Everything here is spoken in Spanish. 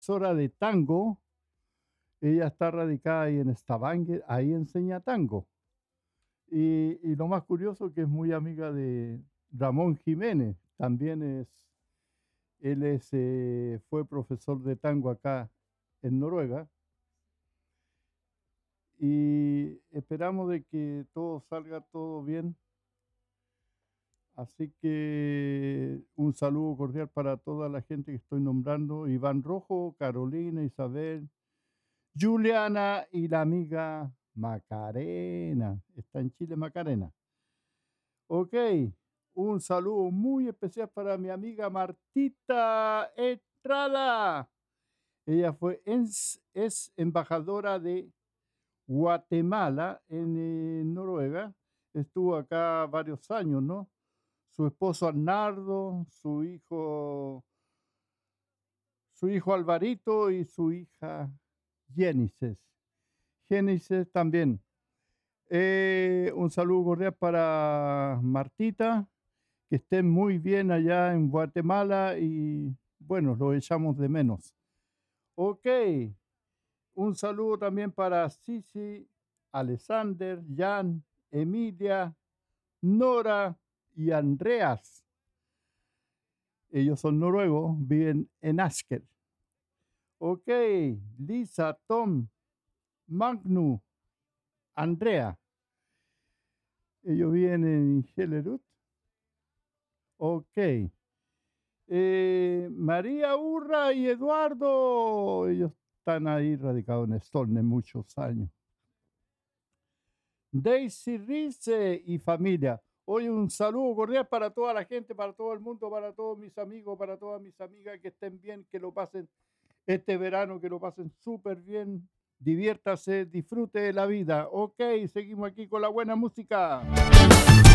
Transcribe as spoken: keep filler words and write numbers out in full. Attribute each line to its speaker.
Speaker 1: profesora de tango. Ella está radicada ahí en Stavanger, ahí enseña tango. Y, y lo más curioso que es muy amiga de Ramón Jiménez, también es, él es, eh, fue profesor de tango acá en Noruega. Y esperamos de que todo salga todo bien. Así que un saludo cordial para toda la gente que estoy nombrando: Iván Rojo, Carolina, Isabel, Juliana y la amiga Macarena. Está en Chile, Macarena. Ok, un saludo muy especial para mi amiga Martita Estrada. Ella fue ens- es embajadora de Guatemala en eh, Noruega. Estuvo acá varios años, ¿no? Su esposo Arnaldo, su hijo, su hijo Alvarito y su hija Génesis. Génesis también. Eh, un saludo cordial para Martita, que estén muy bien allá en Guatemala y bueno, lo echamos de menos. Ok, un saludo también para Sisi, Alexander, Jan, Emilia, Nora y Andreas. Ellos son noruegos, viven en Asker. Ok, Lisa, Tom, Magnu, Andrea. Ellos viven en Hellerud. Ok. Eh, María Urra y Eduardo. Ellos están ahí radicados en Stolne muchos años. Daisy Rice y familia. Hoy un saludo cordial para toda la gente, para todo el mundo, para todos mis amigos, para todas mis amigas, que estén bien, que lo pasen este verano, que lo pasen súper bien. Diviértase, disfrute de la vida. Ok, seguimos aquí con la buena música.